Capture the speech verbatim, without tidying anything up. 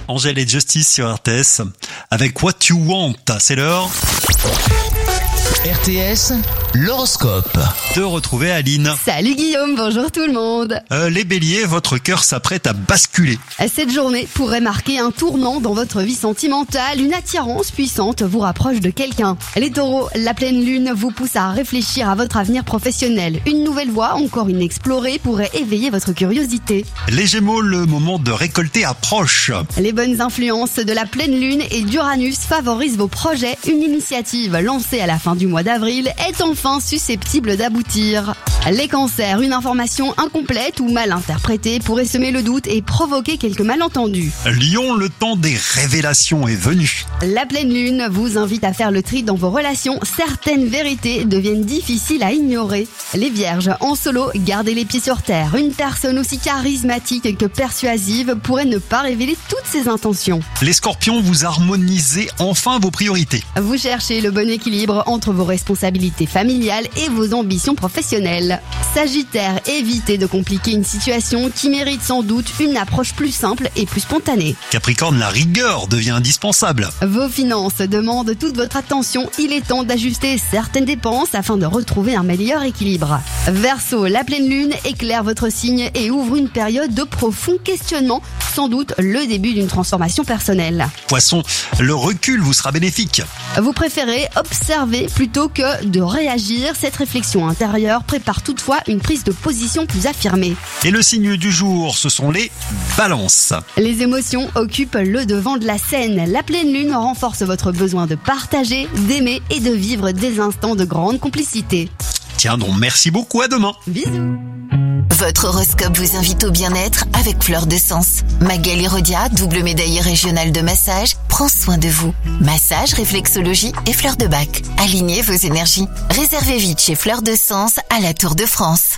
Angèle et Justice sur R T S avec What You Want. C'est l'heure R T S, l'horoscope. de retrouver Aline. Salut Guillaume, bonjour tout le monde. Euh, les béliers, votre cœur s'apprête à basculer. Cette journée pourrait marquer un tournant dans votre vie sentimentale. Une attirance puissante vous rapproche de quelqu'un. Les taureaux, la pleine lune vous pousse à réfléchir à votre avenir professionnel. Une nouvelle voie encore inexplorée pourrait éveiller votre curiosité. Les gémeaux, le moment de récolter approche. Les bonnes influences de la pleine lune et d'Uranus favorisent vos projets. Une initiative lancée à la fin du mois d'avril est enfin susceptible d'aboutir. Les cancers, une information incomplète ou mal interprétée pourrait semer le doute et provoquer quelques malentendus. Lion, le temps des révélations est venu. La pleine lune vous invite à faire le tri dans vos relations. Certaines vérités deviennent difficiles à ignorer. Les vierges, en solo, gardez les pieds sur terre. Une personne aussi charismatique que persuasive pourrait ne pas révéler toutes ses intentions. Les scorpions, vous harmonisez enfin vos priorités. Vous cherchez le bon équilibre entre vos responsabilités familiales et vos ambitions professionnelles. Sagittaire, évitez de compliquer une situation qui mérite sans doute une approche plus simple et plus spontanée. Capricorne, la rigueur devient indispensable. Vos finances demandent toute votre attention. Il est temps d'ajuster certaines dépenses afin de retrouver un meilleur équilibre. Verseau, la pleine lune éclaire votre signe et ouvre une période de profond questionnement, sans doute le début d'une transformation personnelle. Poisson, le recul vous sera bénéfique. Vous préférez observer plutôt que de réagir. Cette réflexion intérieure prépare toutefois une prise de position plus affirmée. Et le signe du jour, ce sont les balances. Les émotions occupent le devant de la scène. La pleine lune renforce votre besoin de partager, d'aimer et de vivre des instants de grande complicité. Tiens donc, merci beaucoup, à demain. Bisous. Votre horoscope vous invite au bien-être avec Fleur de Sens. Magali Rodia, double médaillée régionale de massage, prend soin de vous. Massage, réflexologie et fleurs de bac. Alignez vos énergies. Réservez vite chez Fleur de Sens à la Tour de France.